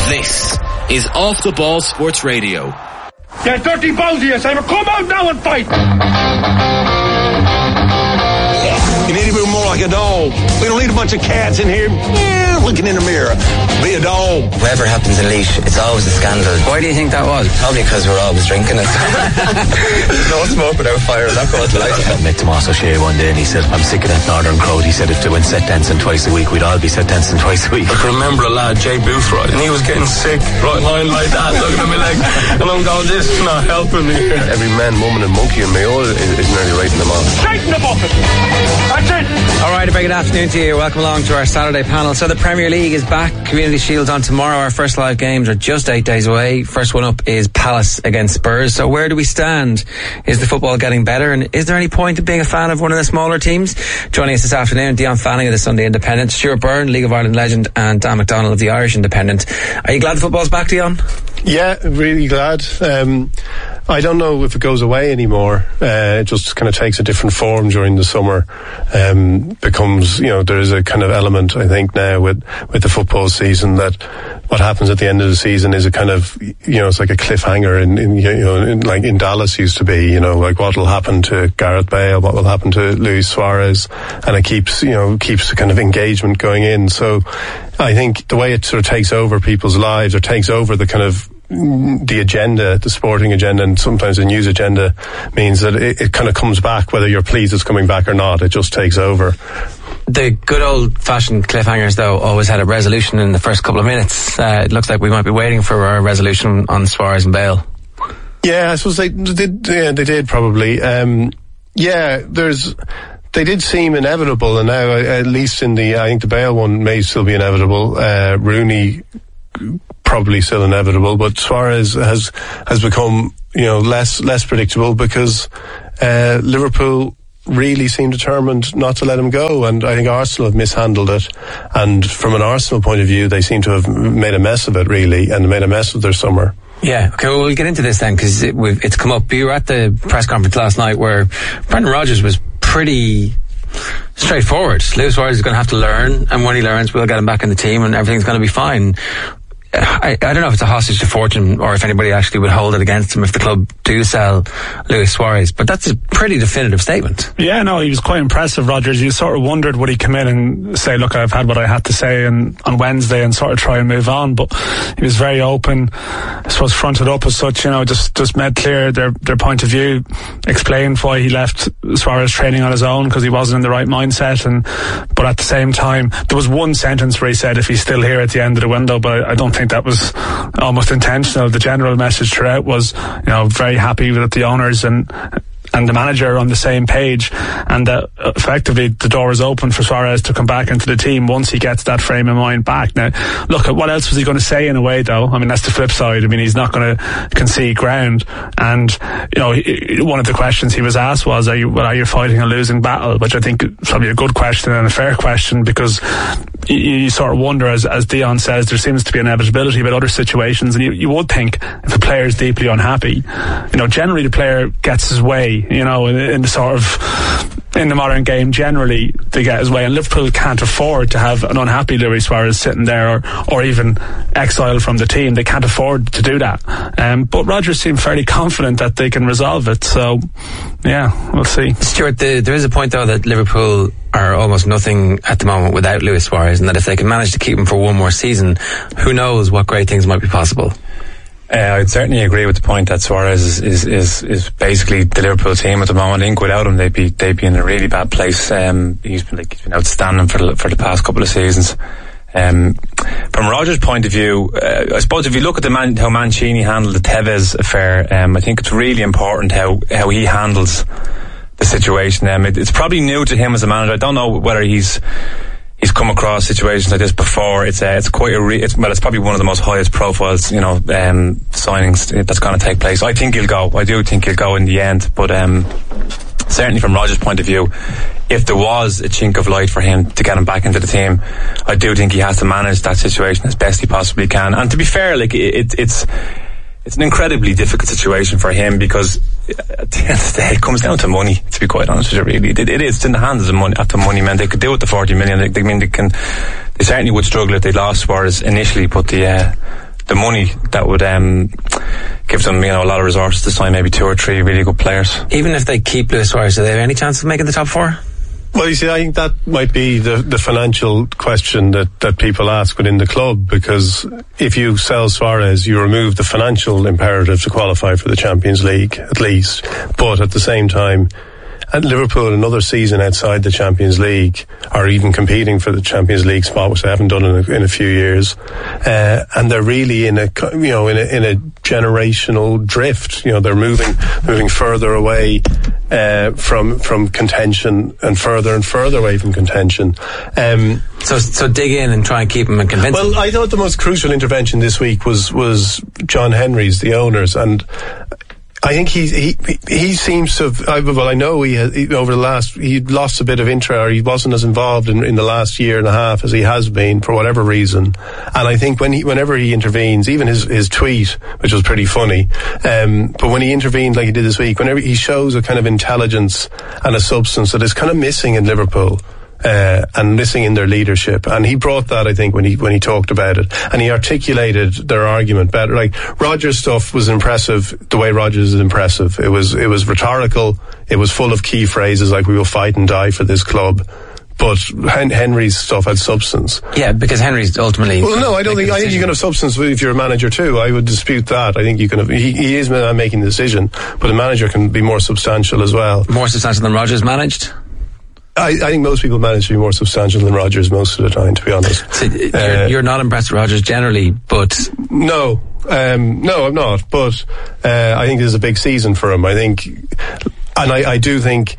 This is Off the Ball Sports Radio. Yeah, dirty ballsy, you Simon. Come out now and fight! You need to be more like a dog. We don't need a bunch of cats in here looking in the mirror. Be a dog. Whatever happens in Laois, it's always a scandal. Why do you think that was? Probably because we're always drinking it. There's no smoke without fire. That goes to life. I met Tomas O'Shea one day and he said, I'm sick of that northern crowd. He said if they went set dancing twice a week, we'd all be set dancing twice a week. I can remember a lad, Jay Boothroyd, and he was getting sick, right lying like that, looking at me like, and I'm going, this is not helping me. Every man, woman and monkey in Mayo is nearly writing them off. Straighten the bucket! That's it! Alright, a very good afternoon to you. Welcome along to our Saturday panel. So the Premier League is back. Community Shield's on tomorrow. Our first live games are just 8 days away. First one up is Palace against Spurs. So where do we stand? Is the football getting better? And is there any point in being a fan of one of the smaller teams? Joining us this afternoon, Dion Fanning of the Sunday Independent, Stuart Byrne, League of Ireland legend, and Dan McDonnell of the Irish Independent. Are you glad the football's back, Dion? Yeah, really glad. I don't know if it goes away anymore. It just kind of takes a different form during the summer. Becomes, there is a kind of element, I think, now with the football season that what happens at the end of the season is a kind of, it's like a cliffhanger like in Dallas used to be, like what will happen to Gareth Bale, what will happen to Luis Suarez, and it keeps the kind of engagement going in. So I think the way it sort of takes over people's lives, or takes over the kind of the agenda, the sporting agenda, and sometimes the news agenda, means that it kind of comes back, whether you're pleased it's coming back or not. It just takes over. The good old-fashioned cliffhangers, though, always had a resolution in the first couple of minutes. It looks like we might be waiting for a resolution on Suarez and Bale. Yeah, I suppose they did probably. They did seem inevitable, and now, at least I think the Bale one may still be inevitable. Rooney probably still inevitable, but Suarez has become, less predictable because Liverpool really seem determined not to let him go, and I think Arsenal have mishandled it, and from an Arsenal point of view they seem to have made a mess of it, really, and made a mess of their summer. Yeah, okay, well, we'll get into this then, because it's come up. You were at the press conference last night where Brendan Rodgers was pretty straightforward. Luis Suarez is going to have to learn, and when he learns, we'll get him back in the team and everything's going to be fine. I don't know if it's a hostage to fortune or if anybody actually would hold it against him if the club do sell Luis Suarez, but that's a pretty definitive statement. Yeah, no, he was quite impressive, Rodgers. You sort of wondered would he come in and say, look, I've had what I had to say on Wednesday, and sort of try and move on, but he was very open, I suppose fronted up as such, just made clear their point of view, explained why he left Suarez training on his own, because he wasn't in the right mindset, but at the same time there was one sentence where he said if he's still here at the end of the window, but I don't think that was almost intentional. The general message throughout was, very happy that the owners and the manager are on the same page, and that effectively the door is open for Suarez to come back into the team once he gets that frame of mind back. Now, look, what else was he going to say in a way, though? I mean, that's the flip side. I mean, he's not going to concede ground, and one of the questions he was asked was, are you fighting a losing battle? Which I think is probably a good question and a fair question, because you sort of wonder, as Dion says, there seems to be inevitability about other situations, and you would think if a player is deeply unhappy, generally the player gets his way, in the sort of, in the modern game, generally they get his way, and Liverpool can't afford to have an unhappy Luis Suarez sitting there, or even exiled from the team. They can't afford to do that. But Rodgers seemed fairly confident that they can resolve it, so yeah, we'll see. Stuart, there is a point though that Liverpool are almost nothing at the moment without Luis Suarez, and that if they can manage to keep him for one more season, who knows what great things might be possible. I'd certainly agree with the point that Suarez is basically the Liverpool team at the moment. I think without him they'd be in a really bad place. He's been outstanding for the past couple of seasons. From Rodgers' point of view, I suppose if you look at how Mancini handled the Tevez affair, I think it's really important how he handles the situation. It's probably new to him as a manager. I don't know whether he's come across situations like this before. It's quite it's probably one of the most highest profiles, signings that's going to take place. I think he'll go. I do think he'll go in the end, but certainly from Rodgers' point of view, if there was a chink of light for him to get him back into the team, I do think he has to manage that situation as best he possibly can. And to be fair, it's an incredibly difficult situation for him, because at the end of the day it comes down to money, to be quite honest with you, really. It is in the hands of the money men. They could do it the 40 million. They certainly would struggle if they lost Suarez initially, but the the money that would give them, a lot of resources to sign maybe 2 or 3 really good players. Even if they keep Luis Suarez, do they have any chance of making the top 4? Well, you see, I think that might be the financial question that people ask within the club, because if you sell Suarez, you remove the financial imperative to qualify for the Champions League, at least. But at the same time, at Liverpool, another season outside the Champions League, or even competing for the Champions League spot, which they haven't done in a few years, and they're really in a generational drift. They're moving further away from contention and further away from contention. So dig in and try and keep them and convince them. Well, I thought the most crucial intervention this week was John Henry's, the owners, and I think he seems to have, I know he lost a bit of interest, or he wasn't as involved in the last year and a half as he has been for whatever reason. And I think whenever he intervenes, even his tweet, which was pretty funny, but when he intervened like he did this week, whenever he shows a kind of intelligence and a substance that is kind of missing in Liverpool, and missing in their leadership, and he brought that, I think, when he talked about it, and he articulated their argument better. Like, Rodgers' stuff was impressive the way Rodgers is impressive. It was rhetorical, it was full of key phrases like, we will fight and die for this club. But Henry's stuff had substance. Yeah, because Henry's ultimately... Well, no, I think you can have substance if you're a manager too. I would dispute that. I think you can have... He is making the decision, but a manager can be more substantial as well. More substantial than Rodgers managed? I think most people manage to be more substantial than Rodgers most of the time, to be honest. So you're not impressed with Rodgers generally, but... No, I'm not. But I think this is a big season for him. I think... And I do think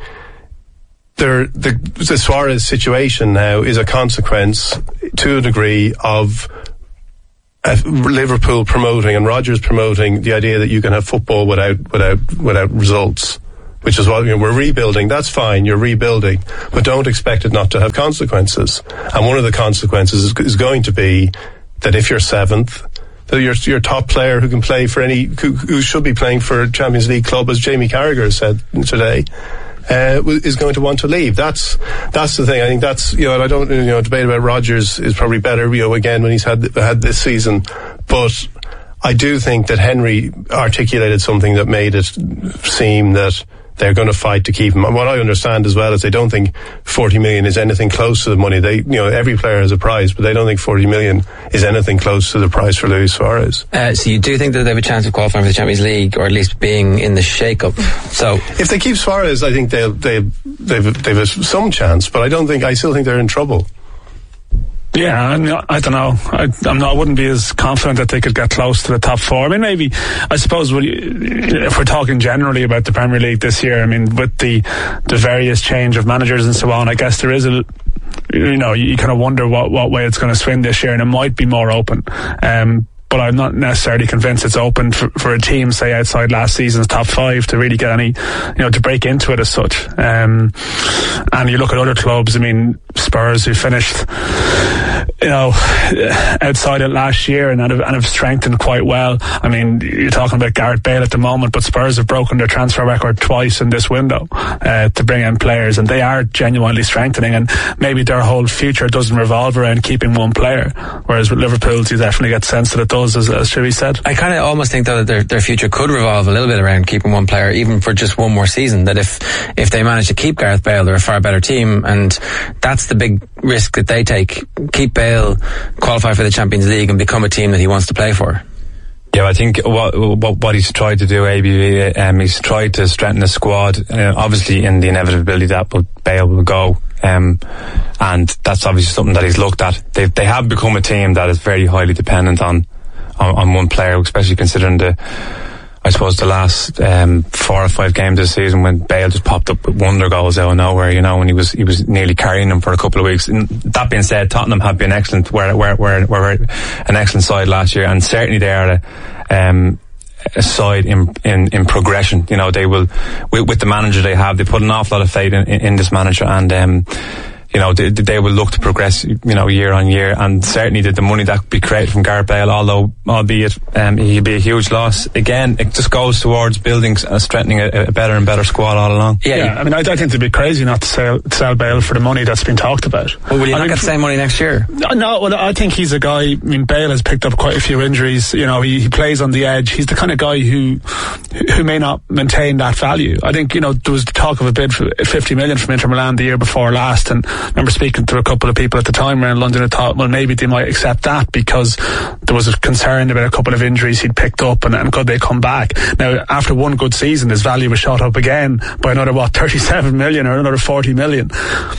the Suarez situation now is a consequence, to a degree, of Liverpool promoting and Rodgers promoting the idea that you can have football without results. Which is what we're rebuilding. That's fine, you're rebuilding, but don't expect it not to have consequences. And one of the consequences is going to be that if you're 7th, that your top player who can play for who should be playing for a Champions League club, as Jamie Carragher said today, is going to want to leave. That's the thing. I think that's, I don't, debate about Rodgers is probably better, again, when he's had this season, but I do think that Henry articulated something that made it seem that they're going to fight to keep him. And what I understand as well is they don't think 40 million is anything close to the money. They, every player has a price, but they don't think 40 million is anything close to the price for Luis Suarez. So you do think that they have a chance of qualifying for the Champions League, or at least being in the shake-up? So if they keep Suarez, I think they've some chance, but I still think they're in trouble. Yeah, I don't know. I wouldn't be as confident that they could get close to the top 4. I mean, maybe, I suppose, if we're talking generally about the Premier League this year, I mean, with the various change of managers and so on, I guess there is you kind of wonder what way it's going to swing this year, and it might be more open. But I'm not necessarily convinced it's open for a team, say, outside last season's top 5 to really get any, to break into it as such. And you look at other clubs, I mean, Spurs, who finished, outside it last year and have strengthened quite well. I mean, you're talking about Gareth Bale at the moment, but Spurs have broken their transfer record twice in this window to bring in players, and they are genuinely strengthening, and maybe their whole future doesn't revolve around keeping one player, whereas with Liverpool's, you definitely get the sense that it does, as Chewy said. I kind of almost think, though, that their future could revolve a little bit around keeping one player, even for just one more season, that if they manage to keep Gareth Bale, they're a far better team, and that's the big risk that they take. Keep Bale, qualify for the Champions League, and become a team that he wants to play for. Yeah, I think what he's tried to do, ABV, he's tried to strengthen the squad, obviously in the inevitability that Bale will go, and that's obviously something that he's looked at. They have become a team that is very highly dependent on one player, especially considering the last 4 or 5 games this season when Bale just popped up with wonder goals out of nowhere, and he was nearly carrying them for a couple of weeks. And that being said, Tottenham have been excellent, were an excellent side last year, and certainly they are a side in progression. They will, with the manager they have, they put an awful lot of faith in this manager, and you know, they will look to progress, you know, year on year, and certainly the money that could be created from Gareth Bale, although albeit he'd be a huge loss, again it just goes towards building and strengthening a better and better squad all along. I mean, I think they'd be crazy not to sell Bale for the money that's been talked about. Well, will you not get the same money next year? No, well, I think he's a guy, I mean, Bale has picked up quite a few injuries, you know, he plays on the edge, he's the kind of guy who may not maintain that value. I think, you know, there was talk of a bid for 50 million from Inter Milan the year before last, and I remember speaking to a couple of people at the time around London and thought, well, maybe they might accept that because there was a concern about a couple of injuries he'd picked up, and could they come back. Now, after one good season, his value was shot up again by another 37 million or another 40 million.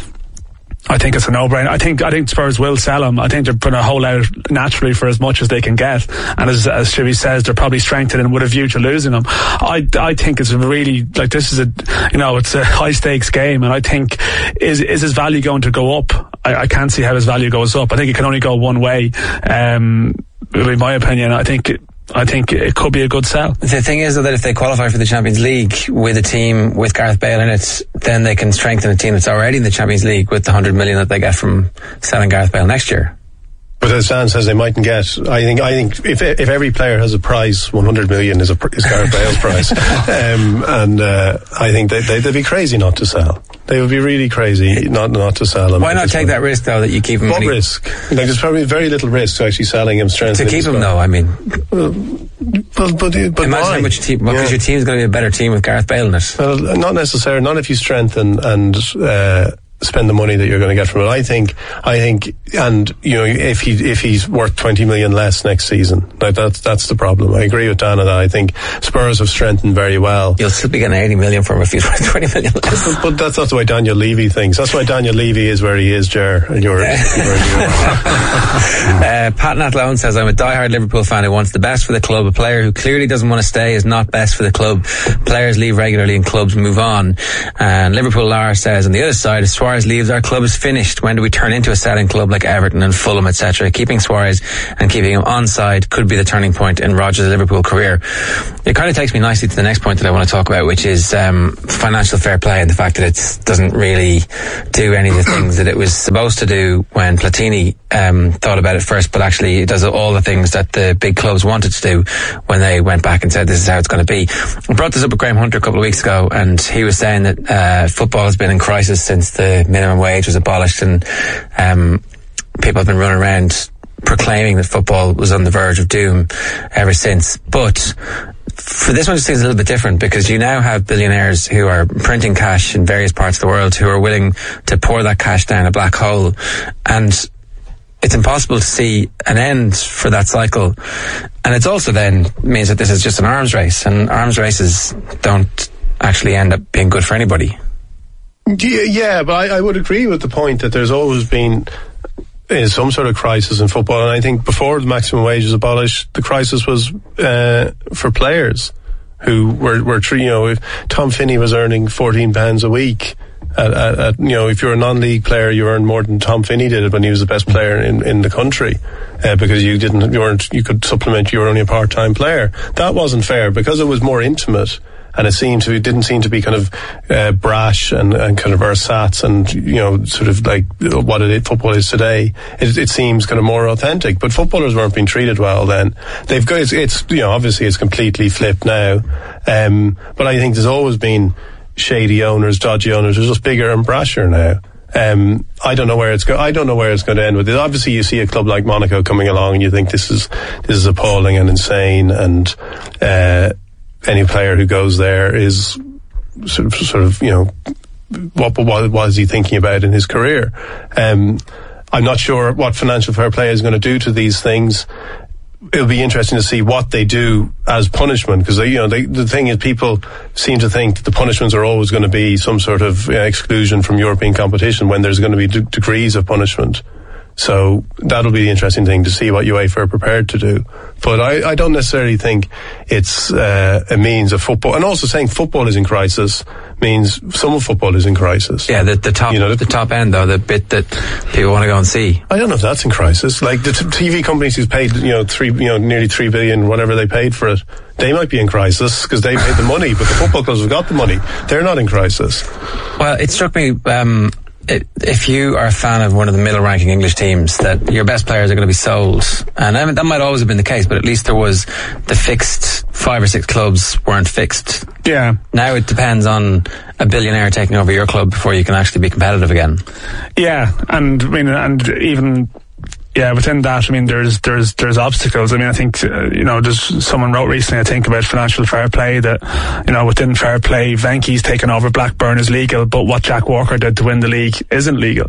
I think it's a no-brainer. I think Spurs will sell him. I think they're going to hold out naturally for as much as they can get. And as Chivy says, they're probably strengthening with a view to losing him. I think it's really, like, this is it's a high stakes game, and I think is his value going to go up? I can't see how his value goes up. I think it can only go one way. In my opinion, I think it could be a good sell. The thing is, though, that if they qualify for the Champions League with a team with Gareth Bale in it, then they can strengthen a team that's already in the Champions League with the 100 million that they get from selling Gareth Bale next year. But as Dan says, they mightn't get. I think if every player has a price, 100 million is Gareth Bale's price, and I think they'd be crazy not to sell. They would be really crazy not to sell him. Why not take that risk, though, that you keep him? What risk? Like, there's probably very little risk to actually selling him, strengthening to keep him, though. I mean, but imagine how much team. Because your team's going to be a better team with Gareth Bale in it. Well, not necessarily. Not if you strengthen and spend the money that you're going to get from it. I think, and you know, if he's worth 20 million less next season, like that's the problem. I agree with Dan on that. I think Spurs have strengthened very well. You'll still be getting 80 million from him if he's worth 20 million less. But that's not the way Daniel Levy thinks. That's why Daniel Levy is where he is, Ger, and you're. Pat Natlone says, I'm a diehard Liverpool fan who wants the best for the club. A player who clearly doesn't want to stay is not best for the club. Players leave regularly and clubs move on. And Liverpool Lars says, on the other side, if Suarez leaves, our club is finished. When do we turn into a selling club like Everton and Fulham, etc.? Keeping Suarez and keeping him on side could be the turning point in Rodgers' Liverpool career. It kind of takes me nicely to the next point that I want to talk about, which is financial fair play and the fact that it doesn't really do any of the things that it was supposed to do when Platini thought about it first, but actually it does all the things that the big clubs wanted to do when they went back and said this is how it's going to be. I brought this up with Graham Hunter a couple of weeks ago, and he was saying that football has been in crisis since the minimum wage was abolished, and people have been running around proclaiming that football was on the verge of doom ever since. But for this one, it seems a little bit different, because you now have billionaires who are printing cash in various parts of the world who are willing to pour that cash down a black hole, and it's impossible to see an end for that cycle. And it's also then means that this is just an arms race, and arms races don't actually end up being good for anybody. Yeah, but I would agree with the point that there's always been some sort of crisis in football, and I think before the maximum wage was abolished, the crisis was for players who were you know, if Tom Finney was earning £14 a week, at you know, if you're a non-league player, you earned more than Tom Finney did when he was the best player in the country, because you could supplement, you were only a part-time player. That wasn't fair because it was more intimate. And it didn't seem to be kind of brash and kind of ersatz and, you know, sort of like what football is today. It seems kind of more authentic. But footballers weren't being treated well then. It's you know, obviously it's completely flipped now. But I think there's always been shady owners, dodgy owners. They're just bigger and brasher now. I don't know where it's going to end with this. Obviously, you see a club like Monaco coming along, and you think this is appalling and insane, and any player who goes there is sort of you know, what is he thinking about in his career? I'm not sure what financial fair play is going to do to these things. It'll be interesting to see what they do as punishment, because the thing is, people seem to think that the punishments are always going to be some sort of exclusion from European competition, when there's going to be degrees of punishment. So that'll be the interesting thing to see what UEFA are prepared to do. But I don't necessarily think it's a means of football. And also saying football is in crisis means some of football is in crisis. Yeah, the top, you know, the top end, though, the bit that people want to go and see. I don't know if that's in crisis. Like the TV companies who's paid, nearly 3 billion, whatever they paid for it, they might be in crisis because they paid the money, but the football clubs have got the money. They're not in crisis. Well, it struck me, if you are a fan of one of the middle-ranking English teams, that your best players are going to be sold, and I mean, that might always have been the case, but at least there was the fixed 5 or 6 clubs weren't fixed. Yeah. Now it depends on a billionaire taking over your club before you can actually be competitive again. Yeah, and I mean, and even. Yeah, within that, I mean, there's obstacles. I mean, I think, there's someone wrote recently, I think, about financial fair play that, within fair play, Venky's taken over Blackburn is legal, but what Jack Walker did to win the league isn't legal.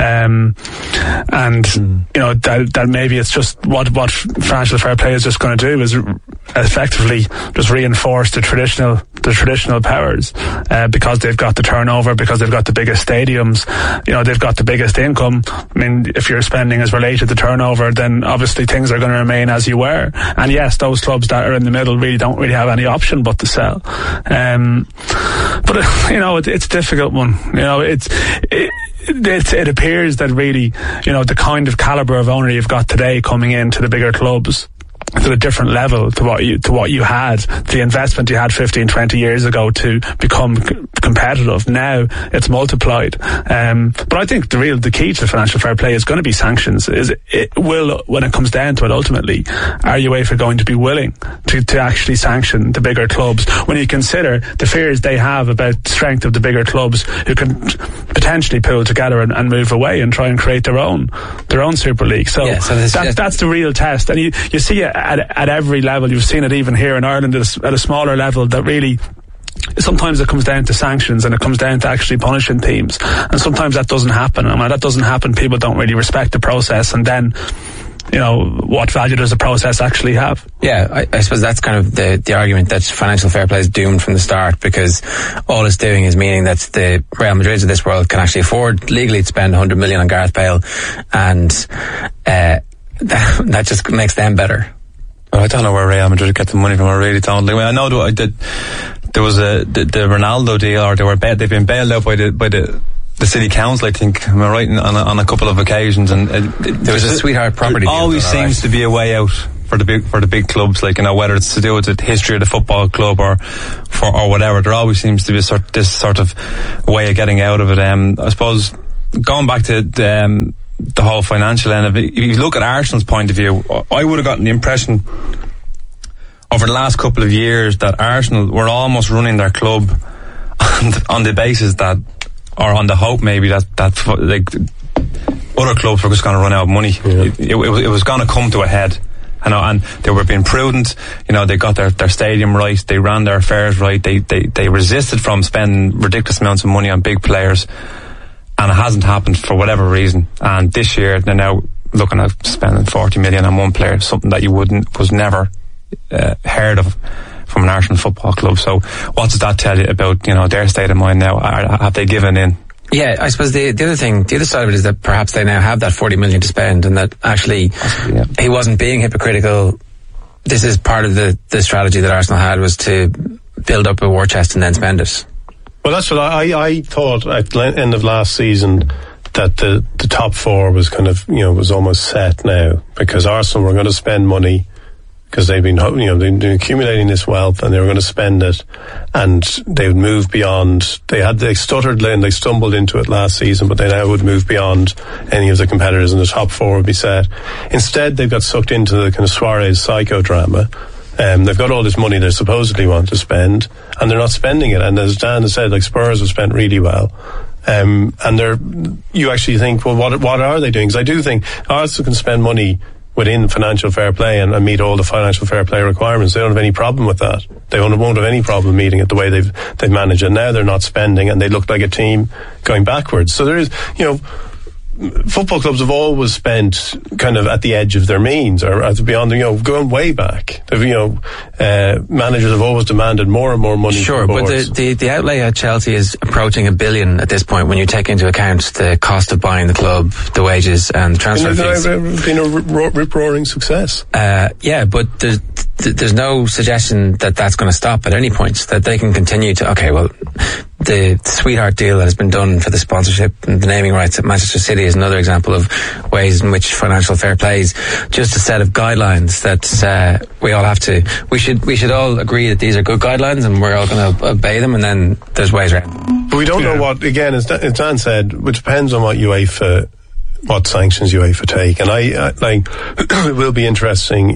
That maybe it's just what financial fair play is just going to do is effectively just reinforce the traditional powers, because they've got the turnover, because they've got the biggest stadiums, they've got the biggest income. I mean, if your spending is related to turnover, then obviously things are going to remain as you were. And yes, those clubs that are in the middle don't really have any option but to sell. But it's a difficult one. It appears that really, the kind of caliber of owner you've got today coming into the bigger clubs, to a different level to what you had, the investment you had 15-20 years ago to become competitive. Now it's multiplied. But I think the key to financial fair play is going to be sanctions. When it comes down to it, ultimately, are UEFA going to be willing to actually sanction the bigger clubs when you consider the fears they have about the strength of the bigger clubs who can potentially pull together and move away and try and create their own Super League. So, that's the real test. And you see it at every level. You've seen it even here in Ireland at a smaller level, that really sometimes it comes down to sanctions and it comes down to actually punishing teams, and sometimes that doesn't happen, and when that doesn't happen, people don't really respect the process, and then what value does the process actually have? Yeah, I suppose that's kind of the argument that financial fair play is doomed from the start, because all it's doing is meaning that the Real Madrids of this world can actually afford legally to spend 100 million on Gareth Bale, and that just makes them better. I don't know where Real Madrid get the money from. I really don't. I know there was the Ronaldo deal, or they've been bailed out by the city council, I think. Am I right? On a couple of occasions, and there was a sweetheart property deal. Always seems to be a way out for the big clubs, whether it's to do with the history of the football club or whatever. There always seems to be this sort of way of getting out of it. I suppose going back to the whole financial end of it, if you look at Arsenal's point of view, I would have gotten the impression over the last couple of years that Arsenal were almost running their club on the basis that, or on the hope maybe that other clubs were just going to run out of money. Yeah. It was going to come to a head, and they were being prudent. They got their stadium right, they ran their affairs right, they resisted from spending ridiculous amounts of money on big players. And it hasn't happened for whatever reason. And this year they're now looking at spending 40 million on one player, something that was never heard of from an Arsenal football club. So what does that tell you about their state of mind now? Have they given in? Yeah, I suppose the other side of it is that perhaps they now have that 40 million to spend, and that actually he wasn't being hypocritical. This is part of the strategy that Arsenal had, was to build up a war chest and then spend it. Well, that's what I thought at the end of last season, that the top four was kind of, was almost set now, because Arsenal were going to spend money, because they've been accumulating this wealth, and they were going to spend it, and they would move beyond. They stuttered and they stumbled into it last season, but they now would move beyond any of the competitors, and the top four would be set. Instead, they've got sucked into the kind of Suarez psychodrama. They've got all this money they supposedly want to spend, and they're not spending it. And as Dan has said, Spurs have spent really well. And you actually think, well, what are they doing? Because I do think Arsenal can spend money within financial fair play and meet all the financial fair play requirements. They don't have any problem with that. They won't have any problem meeting it the way they've managed it. Now they're not spending, and they look like a team going backwards. So there is, football clubs have always spent kind of at the edge of their means, or beyond, going way back. Managers have always demanded more and more money. Sure, but the outlay at Chelsea is approaching $1 billion at this point when you take into account the cost of buying the club, the wages and the transfer fees. It's been a rip-roaring success. Yeah, but there's no suggestion that that's going to stop at any point, that they can continue to, the sweetheart deal that has been done for the sponsorship and the naming rights at Manchester City is another example of ways in which financial fair play is just a set of guidelines that we should all agree that these are good guidelines and we're all going to obey them, and then there's ways around them. But we don't know what, again, as Dan said, which depends on what sanctions UEFA take, and it will be interesting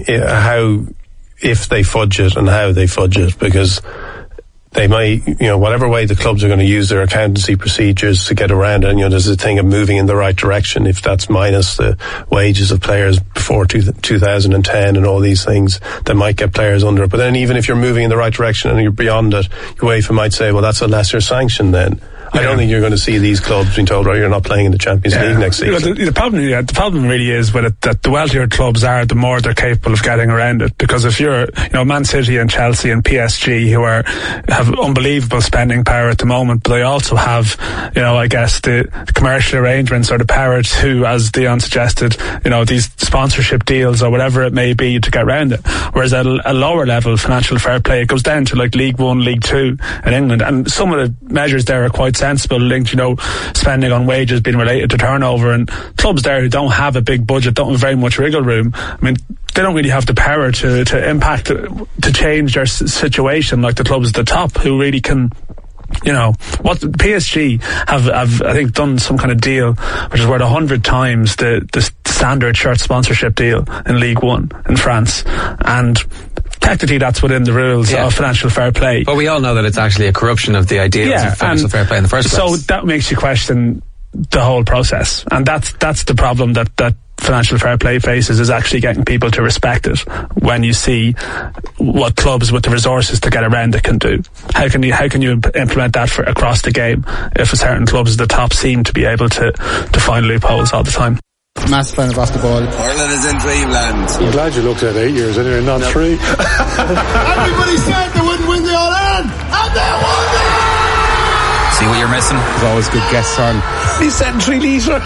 if they fudge it and how they fudge it, because they might, whatever way the clubs are going to use their accountancy procedures to get around it, and, there's a thing of moving in the right direction, if that's minus the wages of players before 2010 and all these things that might get players under it. But then even if you're moving in the right direction and you're beyond it, UEFA might say, well, that's a lesser sanction then. I don't think you're going to see these clubs being told, right, you're not playing in the Champions League next season. The problem really is with it that the wealthier clubs are, the more they're capable of getting around it. Because if you're, Man City and Chelsea and PSG, who have unbelievable spending power at the moment, but they also have, I guess the commercial arrangements or the power to, as Dion suggested, these sponsorship deals or whatever it may be to get around it. Whereas at a lower level, financial fair play, it goes down to like League One, League Two in England, and some of the measures there are quite sensible, linked, spending on wages being related to turnover, and clubs there who don't have a big budget, don't have very much wriggle room, they don't really have the power to impact, to change their situation like the clubs at the top, who really can. What PSG have I think done some kind of deal which is worth 100 times the standard shirt sponsorship deal in League One in France, and technically that's within the rules of financial fair play. But we all know that it's actually a corruption of the ideals of financial fair play in the first place. So that makes you question the whole process, and that's the problem that financial fair play faces, is actually getting people to respect it when you see what clubs with the resources to get around it can do. How can you implement that across the game if certain clubs at the top seem to be able to find loopholes all the time? Massive fan of basketball. Ireland is in dreamland. I'm glad you looked at 8 years anyway, not 3. Everybody said they wouldn't win the All-Ireland, and they won it! See what you're missing? There's always good guests on. He said 3 litre.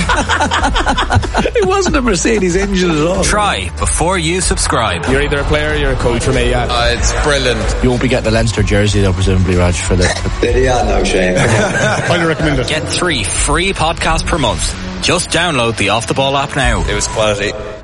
It wasn't a Mercedes engine at all. Try before you subscribe. You're either a player or you're a coach for me, it's brilliant. You won't be getting the Leinster jersey though, presumably, Raj, for the... No shame. Highly recommend it. Get 3 free podcasts per month. Just download the Off The Ball app now. It was quality.